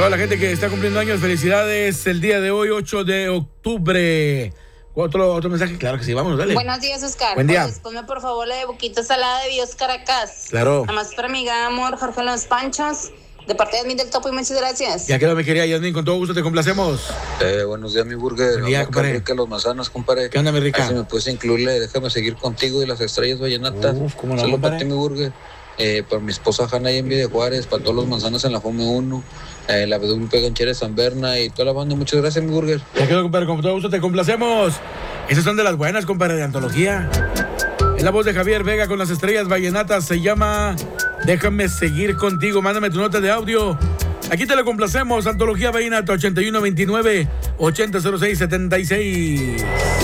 toda la gente que está cumpliendo años, felicidades el día de hoy, 8 de octubre. Otro mensaje, claro que sí, vamos, dale. Buenos días, Oscar. Buen día. Pues, ponme por favor la de Boquita Salada de Dios Caracas. Claro. Nada más para mi gran amor, Jorge Los Panchos, de parte de Admin del Topo, y muchas gracias. Ya quedó, mi querida Yasmin, con todo gusto te complacemos. Buenos días, mi burger. Buen día, compadre. Enrique Los Manzanas, compadre. ¿Qué onda, mi rica? Si me puedes incluirle, déjame seguir contigo y las estrellas vallenatas. ¿Cómo no, Solo compadre? para ti, mi burger. Para mi esposa Hanna y Envi de Juárez, para todos los manzanas en la Fome 1, la WP Ganchera de San Berna y toda la banda. Muchas gracias, mi burger. Ya quedó, compadre, con todo gusto te complacemos. Esas son de las buenas, compadre, de antología. Es la voz de Javier Vega con las estrellas vallenatas. Se llama Déjame seguir contigo. Mándame tu nota de audio. Aquí te lo complacemos. Antología Vallenata 8129-800676.